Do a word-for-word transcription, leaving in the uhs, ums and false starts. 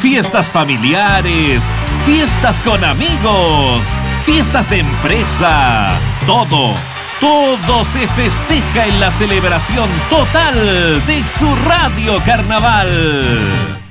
fiestas familiares, fiestas con amigos, fiestas de empresa, todo, todo se festeja en la celebración total de su Radio Carnaval.